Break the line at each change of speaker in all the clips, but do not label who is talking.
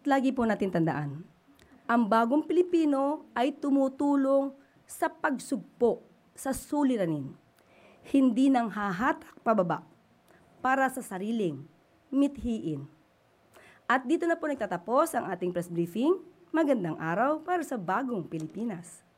lagi po natin tandaan, ang bagong Pilipino ay tumutulong sa pagsugpo sa suliranin, hindi nang hahatak pababa para sa sariling mithiin. At dito na po nagtatapos ang ating press briefing. Magandang araw para sa bagong Pilipinas.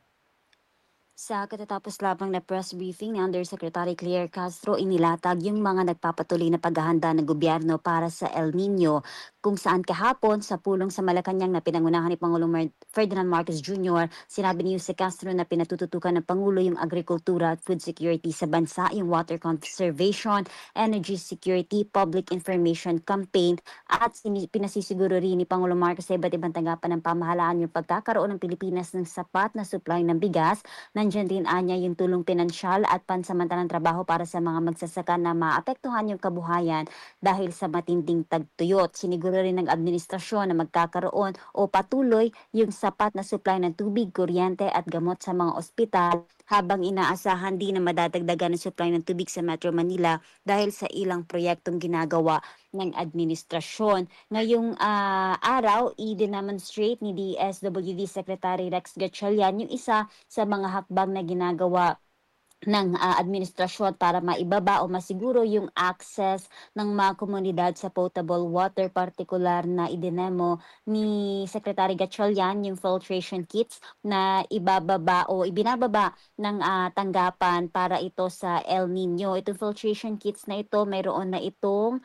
Sa katatapos lamang na press briefing ni Undersecretary Claire Castro, inilatag yung mga nagpapatuloy na paghahanda ng gobyerno para sa El Nino, kung saan kahapon sa pulong sa Malacanang na pinangunahan ni Pangulong Ferdinand Marcos Jr., sinabi ni Jose Castro na pinatututukan ng Pangulo yung agrikultura at food security sa bansa, yung water conservation, energy security, public information campaign, at pinasisiguro rin ni Pangulong Marcos sa iba't ibang tanggapan ng pamahalaan yung pagkakaroon ng Pilipinas ng sapat na supply ng bigas. Nandiyan din anya yung tulong pinansyal at pansamantalang trabaho para sa mga magsasaka na maapektuhan yung kabuhayan dahil sa matinding tagtuyot. Siniguro rin ng administrasyon na magkakaroon o patuloy yung sapat na supply ng tubig, kuryente at gamot sa mga ospital, habang inaasahan din na madadagdagan ng supply ng tubig sa Metro Manila dahil sa ilang proyektong ginagawa ng administrasyon. Ngayong araw, i-demonstrate ni DSWD Secretary Rex Gatchalian yung isa sa mga hakbang na ginagawa ng administrasyon para maibaba o masiguro yung access ng mga komunidad sa potable water, partikular na idinemo ni Secretary Gatchalian yung filtration kits na ibababa o ibinababa ng tanggapan para ito sa El Nino. Itong filtration kits na ito, mayroon na itong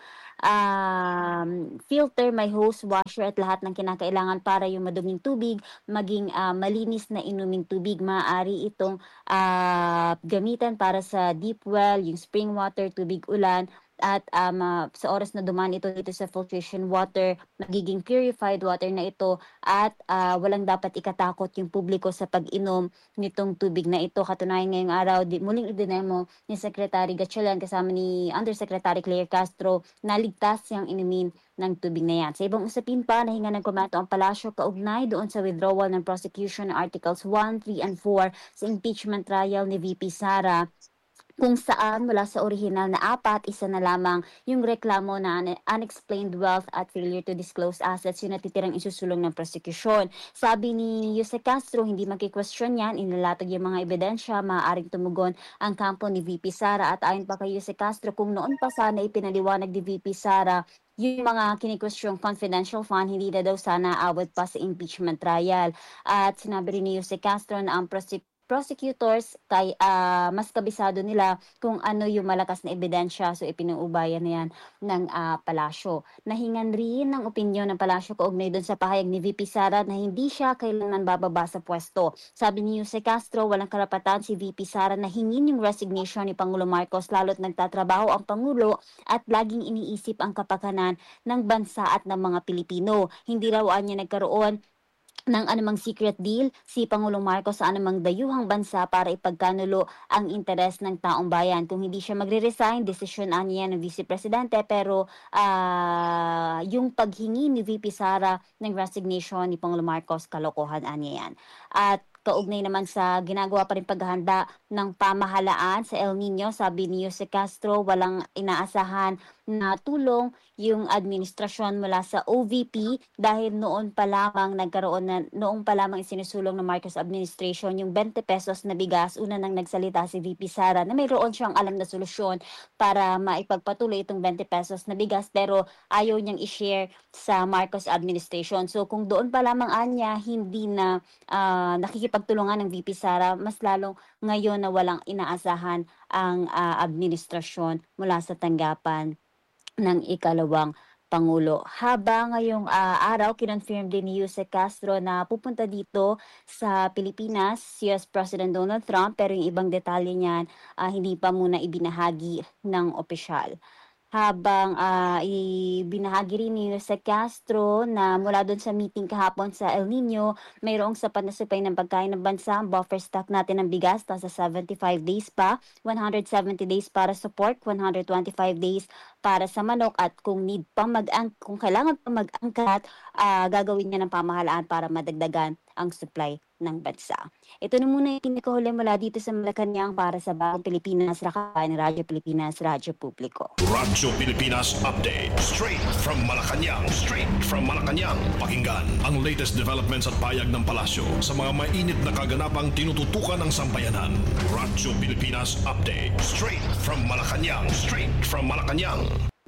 filter, may hose, washer at lahat ng kinakailangan para yung maduming tubig maging malinis na inuming tubig. Maaari itong gamitan para sa deep well, yung spring water, tubig ulan, at sa oras na dumaan ito dito sa filtration water, magiging purified water na ito, at walang dapat ikatakot yung publiko sa pag-inom nitong tubig na ito. Katunayan ngayong araw, muling idinemo ni Secretary Gatchalian kasama ni Undersecretary Claire Castro na ligtas yung inumin ng tubig na yan. Sa ibang usapin pa, nahinga ng komento ang palasyo kaugnay doon sa withdrawal ng prosecution Articles 1, 3, and 4 sa impeachment trial ni VP Sara, kung saan mula sa orihinal na 4, isa na lamang yung reklamo na unexplained wealth at failure to disclose assets yung natitirang isusulong ng prosecution. Sabi ni Jose Castro, hindi magki-question yan, inilatag yung mga ebidensya, maaaring tumugon ang kampo ni VP Sara. At ayon pa kay Jose Castro, kung noon pa sana ipinaliwanag ni VP Sara yung mga kini-question confidential fund, hindi na daw sana aabot pa sa impeachment trial. At sinabi rin ni Jose Castro na ang prosecutors kay mas kabisado nila kung ano yung malakas na ebidensya, so ipinuubayan na yan ng palasyo. Nahingan rin ng opinyon ng palasyo kaugnay doon sa pahayag ni VP Sara na hindi siya kailanman bababa sa pwesto. Sabi ni Jose Castro, walang karapatan si VP Sara na hingin yung resignation ni Pangulo Marcos, lalo't nagtatrabaho ang Pangulo at laging iniisip ang kapakanan ng bansa at ng mga Pilipino. Hindi raw niya nagkaroon ng anumang secret deal si Pangulong Marcos sa anumang dayuhang bansa para ipagkanulo ang interes ng taong bayan. Kung hindi siya magre-resign, desisyon niya ng Vice Presidente, pero yung paghingi ni VP Sara ng resignation ni Pangulong Marcos, kalokohan niya yan. At kaugnay naman sa ginagawa pa rin paghahanda ng pamahalaan sa El Nino, sabi ni Jose Castro, walang inaasahan na tulong yung administrasyon mula sa OVP dahil noon pa lamang isinusulong ng Marcos administration yung 20 pesos na bigas. Una nang nagsalita si VP Sara na mayroon siyang alam na solusyon para maipagpatuloy itong 20 pesos na bigas, pero ayaw niyang i-share sa Marcos administration. So kung doon pa lamang anya hindi na nakikipagtulungan ng VP Sara, mas lalong ngayon na walang inaasahan ang administrasyon mula sa tanggapan ng ikalawang Pangulo. Habang ngayong araw, kinonfirm din ni Jose Castro na pupunta dito sa Pilipinas si US President Donald Trump, pero yung ibang detalye niyan hindi pa muna ibinahagi ng opisyal. Habang ibinahagi rin ni Jose Castro na mula doon sa meeting kahapon sa El Nino, mayroong sapat na supply ng pagkain ng bansa. Ang buffer stock natin ng bigas nasa 75 days pa, 170 days para sa pork, 125 days para sa manok, at kung kung kailangan pa mag-angkat, gagawin niya ng pamahalaan para madagdagan ang supply ng bansa. Ito na muna yung pinakahuli mula dito sa Malacanang para sa Bagong Pilipinas, Rakabayan, Radyo Pilipinas, Radyo Publiko.
Radyo Pilipinas Update. Straight from Malacanang. Straight from Malacanang. Pakinggan ang latest developments at payag ng palasyo sa mga mainit na kaganapang tinututukan ng sambayanan. Radyo Pilipinas Update. Straight from Malacanang. Straight from Malacanang.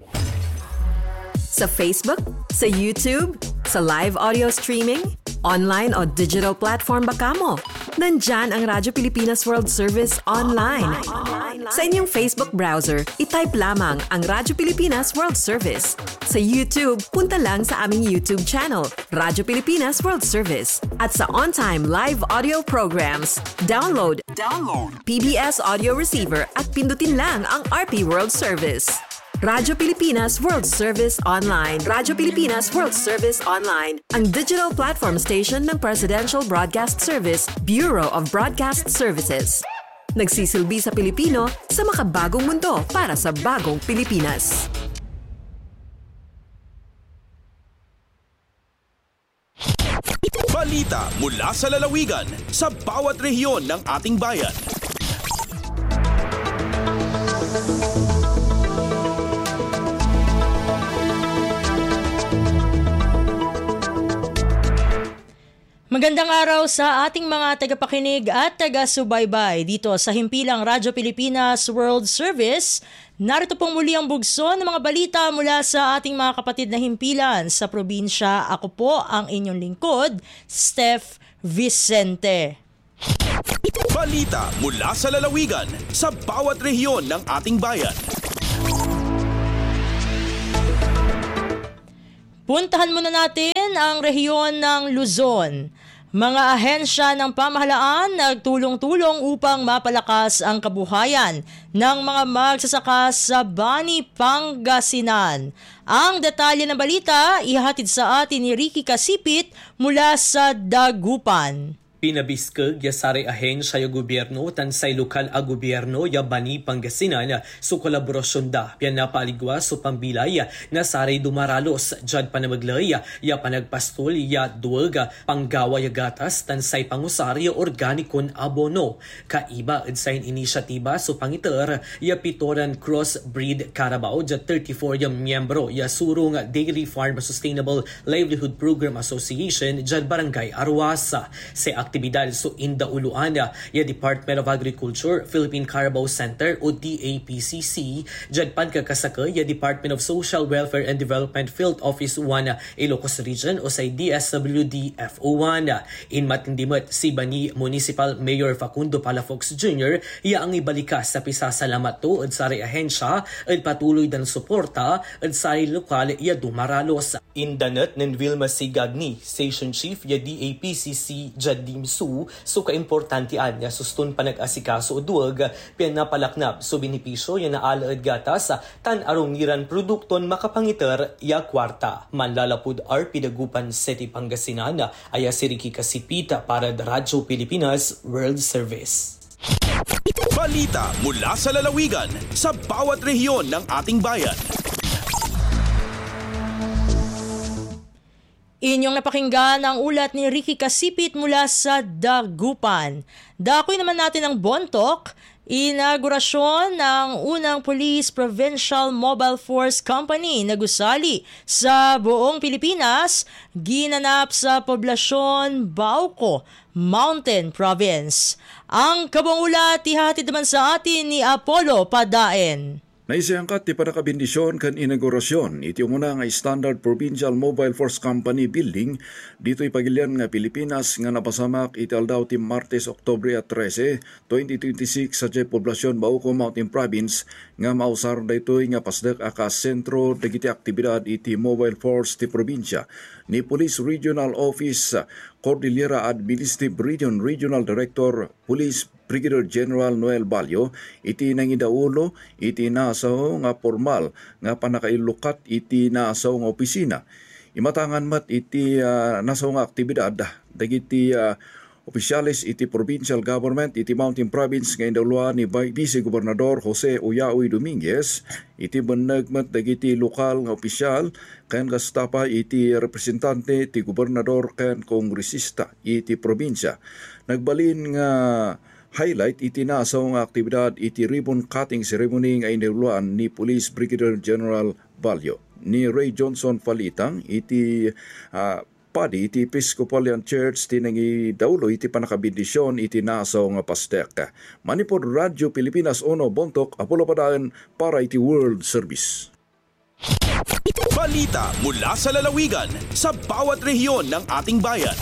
Sa Facebook, sa YouTube, sa live audio streaming, online o digital platform ba kamo? Nandyan ang Radyo Pilipinas World Service online. Sa inyong Facebook browser, itype lamang ang Radyo Pilipinas World Service. Sa YouTube, punta lang sa aming YouTube channel, Radyo Pilipinas World Service. At sa on-time live audio programs, download PBS Audio Receiver at pindutin lang ang RP World Service. Radyo Pilipinas World Service Online. Radyo Pilipinas World Service Online, ang digital platform station ng Presidential Broadcast Service, Bureau of Broadcast Services. Nagsisilbi sa Pilipino sa makabagong mundo para sa bagong Pilipinas.
Balita mula sa lalawigan sa bawat rehiyon ng ating bayan.
Magandang araw sa ating mga tagapakinig at taga-subaybay dito sa himpilang Radyo Pilipinas World Service. Narito pong muli ang bugso ng mga balita mula sa ating mga kapatid na himpilan sa probinsya. Ako po ang inyong lingkod, Steph Vicente.
Balita mula sa lalawigan sa bawat rehiyon ng ating bayan.
Puntahan muna natin ang rehiyon ng Luzon. Mga ahensya ng pamahalaan nagtulong-tulong upang mapalakas ang kabuhayan ng mga magsasaka sa Bani, Pangasinan. Ang detalye ng balita ihatid sa atin ni Ricky Kasipit mula sa Dagupan.
Pinabiskeg ya saray ahensya ya gobyerno tansay lokal a gobyerno ya Bani, Pangasinan so kolaborasyon da pian napaligwa so pambilay na saray dumaralos jad panamaglay ya panagpastol ya duwag panggawa ya gatas tansay pangusar ya organikon abono kaiba edsain inisyatiba so pangiter ya pitoran crossbreed Carabao ja 34 ya miyembro ya surong Daily Farm Sustainable Livelihood Program Association jad Barangay Arwasa sa aktibidad so indauluan ya Department of Agriculture, Philippine Carabao Center o DAPCC, jadpan kakasaka ya Department of Social Welfare and Development Field Office 1 Ilocos Region o sa DSWD FO1. In matindimot si Bani Municipal Mayor Facundo Palafox Jr. ya ang ibalika sa pisasalamat to at sari ahensya at patuloy dan suporta at sari lokal ya dumaralos. Indanat ng Vilma Sigagni, Station Chief ya DAPCC Jadim Su, so kaimportantian niya sustun panag-asikaso o duwag pinapalaknap so benepisyo ya naalaad gatas tan arongiran produkton makapangiter ya kwarta. Manlalapud RP Dagupan City, Pangasinan, aya si Ricky Kasipita para Radyo Pilipinas World Service.
Balita mula sa lalawigan sa bawat rehiyon ng ating bayan.
Inyong napakinggan ang ulat ni Ricky Kasipit mula sa Dagupan. Dakoy naman natin ang Bontoc. Inaugurasyon ng unang Police Provincial Mobile Force Company na gusali sa buong Pilipinas, ginanap sa poblasyon Bauco, Mountain Province. Ang kabuang ulat ihatid naman sa atin ni Apollo Padaen.
Naisiyangkat ti panakabindisyon kan inaugurasyon iti umuna nga Standard Provincial Mobile Force Company Building dito ipagilian nga Pilipinas nga napasamak iti aldaw ti Martes, Oktubre 13, 2026 sa poblasyon Bauco, Mountain Province nga mausar daytoy nga pasdak aka sentro dagiti aktibidad iti Mobile Force ti probinsya ni Police Regional Office Cordillera Administrative Region Regional Director Police Brigadier General Noel Balyo iti nangidaulo iti naasaw nga formal nga panakailukat iti naasaw nga opisina. Imatangan mat iti nasaw nga aktibidad dagiti Opisyalis iti provincial government iti Mountain Province nga indawla ni Vice Gobernador Jose Uyaoy Dominguez iti banagmat dagiti lokal nga opisyal ken kastapa iti representante ti gobernador ken kongresista iti probinsya. Nagbalin nga highlight iti nasaw nga aktibidad iti ribbon cutting ceremony nga indawlaan ni Police Brigadier General Balyo. Ni Ray Johnson Palitang iti padi iti Episcopalian Church tinangi daulo iti panakabindisyon iti nasaw nga pastek. Manipod Radyo Pilipinas Ono Bontok Apollo Padaan para iti World Service.
Balita mula sa lalawigan sa bawat rehiyon ng ating bayan.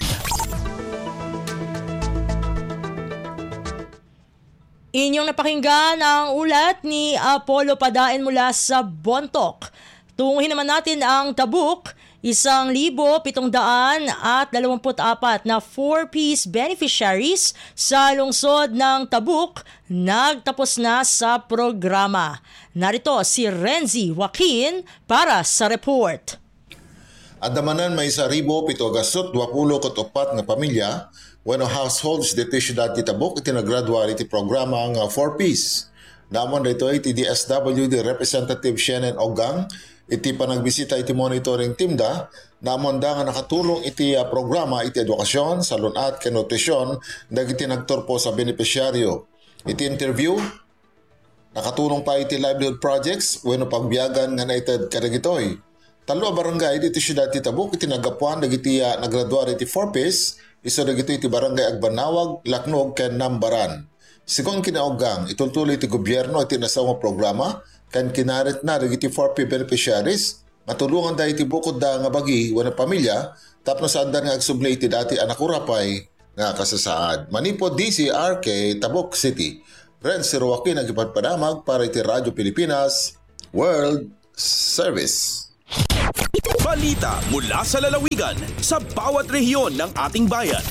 Inyong napakinggan ang ulat ni Apollo Padain mula sa Bontok. Tunguhin naman natin ang Tabuk, 1,724 na 4-piece beneficiaries sa lungsod ng Tabuk nagtapos na sa programa. Narito si Renzi Joaquin para sa report.
Andamanan may 1,724 nga pamilya when households dito siyudad ti Tabuk iti naggraduate iti programa nga 4-piece. Namon dito iti DSWD Representative Shannon Ogang iti panagbisita iti monitoring team namon da nga nakatulong iti programa iti edukasyon, salunat ken nutrisyon dagiti nagturpo sa benepisyaryo. Iti interview nakatulong pa iti livelihood projects wenno pagbiyagan nga naited kadagitoy. Talo a barangay diti siyudad ti Tabuk iti nagapuan dagiti nagraduar iti 4-piece iso dagito iti barangay Agbanawag, Laknog ken Nambaran. Sigon kinaogang itultuloy iti gobyerno iti nasaw nga programa kan kinarit na dagiti 4P beneficiaries matulungan da iti bukod da nga bagi wala pamilya tapos andan nga agsubli iti dati anak urapay nga kasasaad. Manipod DCRK Tabuk City. Renzi Joaquin nagipagpadamag para iti Radyo Pilipinas World Service.
Balita mula sa lalawigan sa bawat rehiyon ng ating bayan.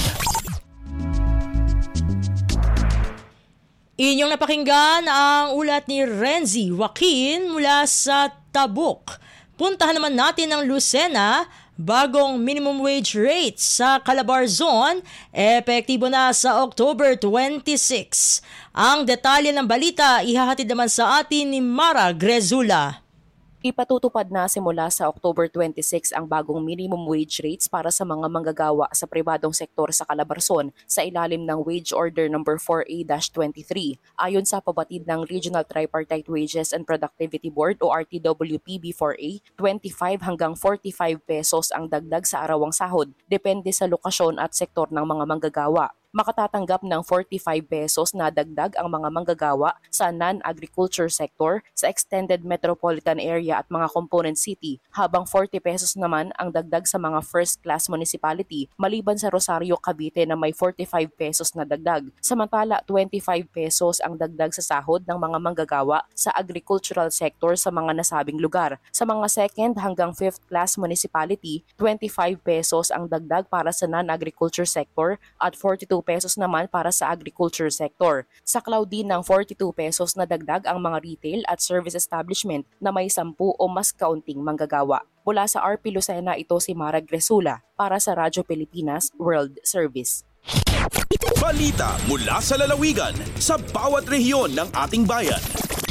Inyong napakinggan ang ulat ni Renzi Joaquin mula sa Tabuk. Puntahan naman natin ang Lucena. Bagong minimum wage rate sa Calabar Zone, epektibo na sa October 26. Ang detalye ng balita ihahatid naman sa atin ni Mara Grezula.
Ipatutupad na simula sa October 26 ang bagong minimum wage rates para sa mga manggagawa sa pribadong sektor sa Calabarzon sa ilalim ng Wage Order No. 4A-23. Ayon sa pabatid ng Regional Tripartite Wages and Productivity Board o RTWPB4A, 25 hanggang 45 pesos ang dagdag sa arawang sahod, depende sa lokasyon at sektor ng mga manggagawa. Makatatanggap ng 45 pesos na dagdag ang mga manggagawa sa non-agriculture sector sa extended metropolitan area at mga component city, habang 40 pesos naman ang dagdag sa mga first-class municipality maliban sa Rosario, Cavite na may 45 pesos na dagdag. Samantala, 25 pesos ang dagdag sa sahod ng mga manggagawa sa agricultural sector sa mga nasabing lugar. Sa mga second hanggang 5th class municipality, 25 pesos ang dagdag para sa non-agriculture sector at 42 pesos naman para sa agriculture sector. Sa Claudine ng 42 pesos na dagdag ang mga retail at service establishment na may 10 o mas kaunting manggagawa. Mula sa RP Lucena, ito si Mara Gresula para sa Radyo Pilipinas World Service.
Balita mula sa lalawigan sa bawat rehiyon ng ating bayan.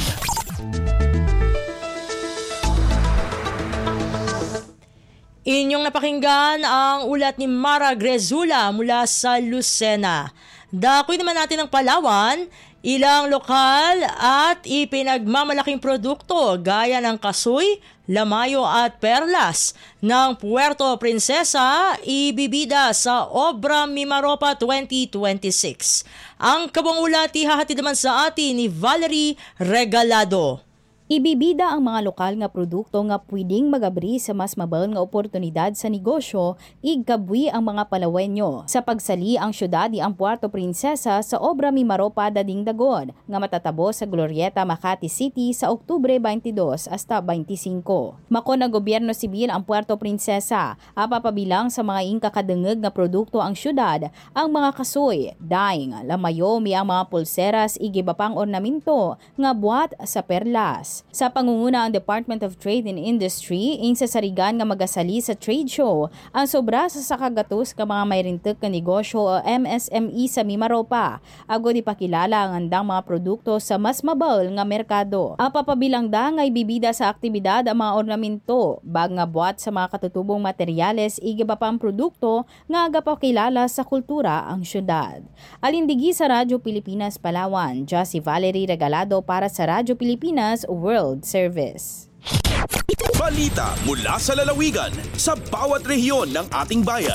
Inyong napakinggan ang ulat ni Mara Grezula mula sa Lucena. Dakoy naman natin ang Palawan, ilang lokal at ipinagmamalaking produkto gaya ng kasoy, lamayo at perlas ng Puerto Princesa ibibida sa Obra Mimaropa 2026. Ang kabang ulat ihahatid naman sa atin ni Valerie Regalado.
Ibibida ang mga lokal nga produkto nga pwedeng magabri sa mas mabal nga oportunidad sa negosyo, igkabwi ang mga Palawenyo. Sa pagsali ang syudad ang Puerto Princesa sa Obra Mimaropa Dading Dagon nga matatabo sa Glorieta, Makati City sa Oktubre 22 hasta 25. Makon ang gobyerno sibil ang Puerto Princesa, apapabilang sa mga inkakadengeg nga produkto ang syudad, ang mga kasoy, daing, lamayo, ang mga pulseras, igibapang ornamento nga buhat sa perlas. Pilipinas. Sa pangunguna ang Department of Trade and Industry, ing sasarigan nga magasali sa trade show ang sobra sa sakagatos ka mga mayrintek nga negosyo o MSME sa Mimaropa, agod ipakilala ang handang mga produkto sa mas mabal nga merkado. Ang papabilang da nga ibibida sa aktibidad ang mga ornamento, bag nga buhat sa mga katutubong materyales, igiba pang produkto nga agapakilala sa kultura ang syudad. Alindigi sa Radyo Pilipinas Palawan, si Valerie Regalado para sa Radyo Pilipinas World Service.
Balita mula sa lalawigan sa bawat rehiyon ng ating bayan.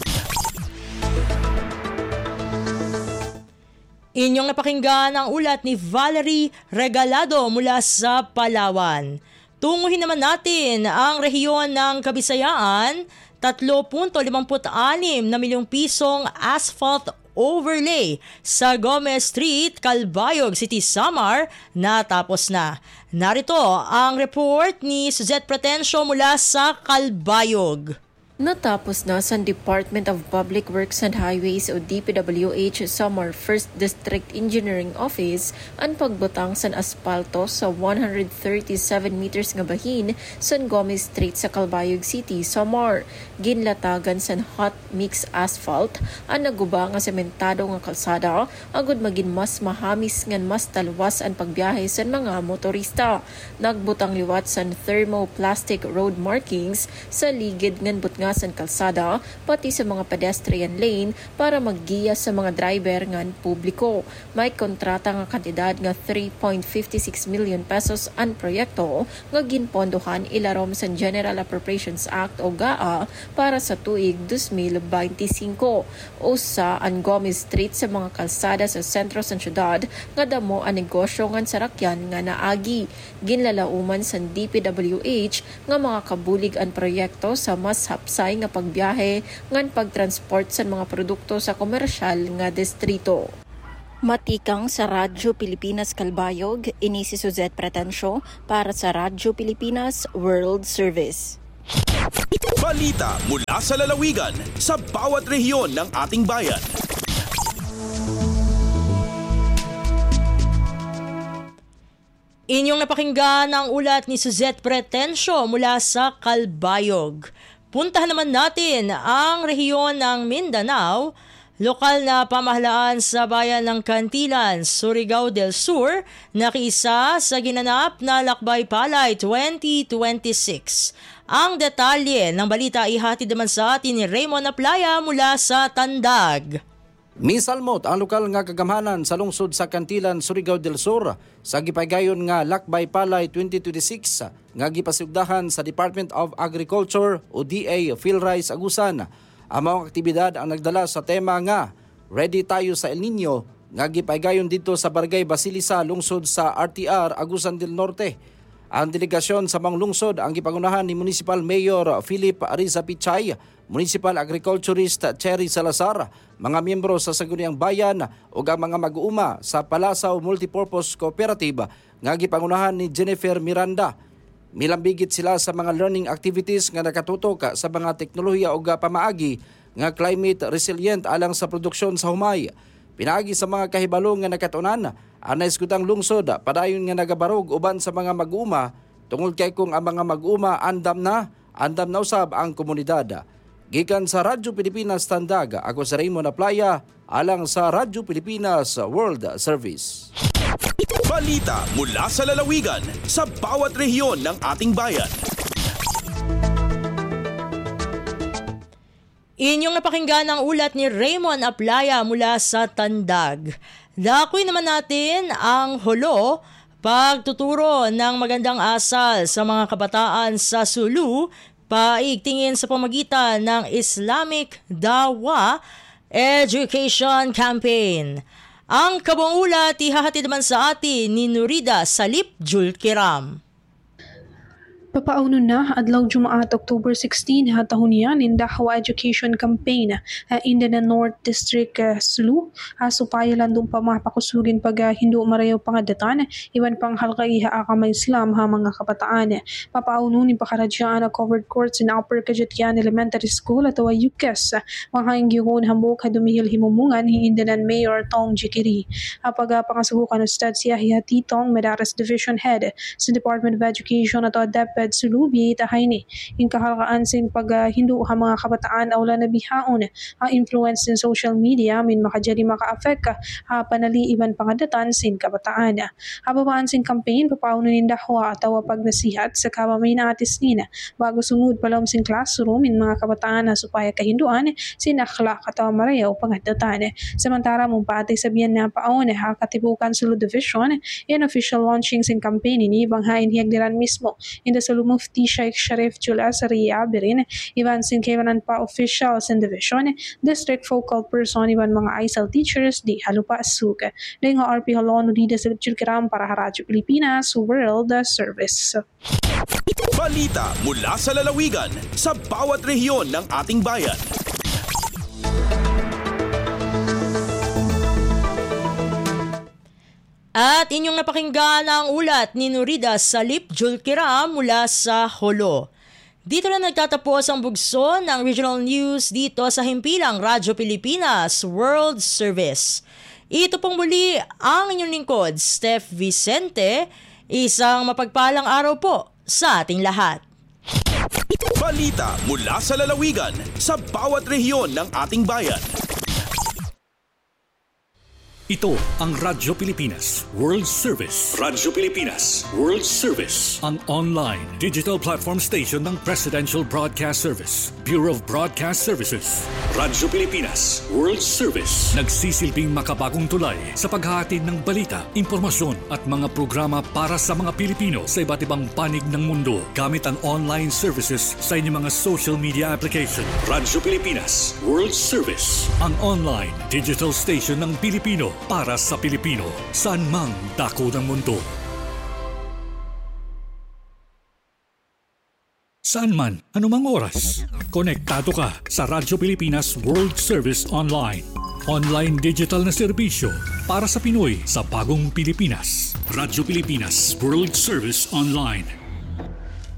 Inyong napakinggan ang ulat ni Valerie Regalado mula sa Palawan. Tunguhin naman natin ang rehiyon ng Kabisayaan, 3.56 na milyong pisong asphalt overlay sa Gomez Street, Calbayog City, Samar natapos na. Narito ang report ni Suzette Pretencio mula sa Calbayog.
Natapos na sa Department of Public Works and Highways o DPWH Samar 1st District Engineering Office ang pagbutang sa aspalto sa 137 meters nga bahin sa Gomez Street sa Calbayog City, Samar. Ginlatagan sa hot mix asphalt ang naguba nga sementado nga kalsada agud maging mas mahamis ngan mas talwas ang pagbiyahe sa mga motorista. Nagbutang liwat sa thermoplastic road markings sa ligid ngan butnga sa kalsada pati sa mga pedestrian lane para maggiya sa mga driver ngan publiko. May kontrata nga kantidad nga 3.56 million pesos ang proyekto nga ginpondohan ilarom sa General Appropriations Act o GAA para sa tuig 2025. Usa ang Gomez Street sa mga kalsada sa sentro sa syudad nga damo ang negosyo ngan sarakyan nga naagi. Ginlalauman sa DPWH nga mga kabulig ang proyekto sa mas hapsay nga pagbiyahe ngan pagtransport sa mga produkto sa komersyal nga distrito. Matikang sa Radyo Pilipinas Calbayog, ini si Suzette Pretencio para sa Radyo Pilipinas World Service.
Balita mula sa lalawigan sa bawat rehiyon ng ating bayan.
Inyong napakinggan ang ulat ni Suzette Pretencio mula sa Calbayog. Puntahan naman natin ang rehiyon ng Mindanao. Lokal na pamahalaan sa bayan ng Cantilan, Surigao del Sur, nakiisa sa ginanap na Lakbay Palay 2026. Ang detalye ng balita ihatid naman sa atin ni Raymond Aplaya mula sa Tandag.
Misalmot ang lokal nga kagamhanan sa lungsod sa Cantilan, Surigao del Sur sa gipaygayon nga Lakbay Palay 2026 nga gipasugdahan sa Department of Agriculture o DA PhilRice Agusan. Ang mga aktibidad ang nagdala sa tema nga Ready Tayo sa El Nino nga gipaygayon dito sa Barangay Basilisa, lungsod sa RTR Agusan del Norte. Ang delegasyon sa mga lungsod ang gipangunahan ni Municipal Mayor Philip Ariza Pichay, Municipal Agriculturist Cherry Salazar, mga miyembro sa Sangguniang Bayan ug ang mga mag-uuma sa Palasaw Multipurpose Cooperative nga gipangunahan ni Jennifer Miranda. Milambigit sila sa mga learning activities nga nakatutok sa mga teknolohiya ug pamaagi nga climate resilient alang sa produksyon sa humay. Pinaagi sa mga kahibalo nga nakatunan, ang naisgutang lungsod padayon nga nagabarog uban sa mga mag-uuma tungod kay kung ang mga mag-uuma andam na usab ang komunidad. Gikan sa Radyo Pilipinas Tandag, ako si Raymond Aplaya, alang sa Radyo Pilipinas World Service.
Balita mula sa lalawigan sa bawat rehiyon ng ating bayan.
Inyong napakinggan ang ulat ni Raymond Aplaya mula sa Tandag. Dakoy naman natin ang hulo, pagtuturo ng magandang asal sa mga kabataan sa Sulu, paigtingin sa pamagitan ng Islamic Dawa Education Campaign. Ang kabuang ulat ihahatid naman sa atin ni Nurida Salip Julkiram.
Papauno na adlaw Jumaat October 16 tahun niyan in Dahwa Education Campaign in the North District Sulu supaya landong pamapakusugin pag Hindu marayo pangadatan iwan pang halkaiha akamay Islam ha mga kabataan. Papauno ni pakaradyaan covered courts in Upper Kajatian Elementary School at UKES mga ingyuhon hambok dumihil himumungan hiindanan Mayor Tong Jikiri. Pag pangasuhukan ustad siya hihatitong Medaras Division Head sa Department of Education at DepEd Sulubi itahay ni yung kahalkaan sin pag Hindu ha mga kabataan awla na bihaon influence in social media min makajali maka-affect panali iban pangadatan sin kabataan. Hababaan sin campaign papauno nin Dahwa at pag nasihat sa kamamay na atis nina bago sungod palom sin classroom in mga kabataan na supaya kahinduan sin akhlak at marayaw pangadatan. Samantara mong patay sabihan na paon katibukan Sulu Division in official launching sin campaign ini banghain hiyagdiran mismo in the Sulu Mufti Sheikh Sharif Julas Ria Birin iban sin kewanan pa officials in division district focal person iban mga ISL teachers di halupa suka dengan RP Holono di sa Chilkiram para Radyo Pilipinas World Service.
Balita mula sa lalawigan sa bawat rehiyon ng ating bayan.
At inyong napakinggan ang ulat ni Nurida Salip Julkira mula sa Holo. Dito na nagtatapos ang bugso ng regional news dito sa himpilang Radyo Pilipinas World Service. Ito pong muli ang inyong lingkod, Steph Vicente. Isang mapagpalang araw po sa ating lahat.
Balita mula sa lalawigan sa bawat rehiyon ng ating bayan.
Ito ang Radyo Pilipinas World Service. Radyo Pilipinas World Service. Ang online digital platform station ng Presidential Broadcast Service, Bureau of Broadcast Services. Radyo Pilipinas World Service. Nagsisilbing makabagong tulay sa paghahatid ng balita, impormasyon at mga programa para sa mga Pilipino sa iba't ibang panig ng mundo gamit ang online services sa inyong mga social media application. Radyo Pilipinas World Service. Ang online digital station ng Pilipino para sa Pilipino, saan mang dako ng mundo. Saan man, anumang oras, konektado ka sa Radyo Pilipinas World Service Online. Online digital na serbisyo para sa Pinoy sa bagong Pilipinas. Radyo Pilipinas World Service Online.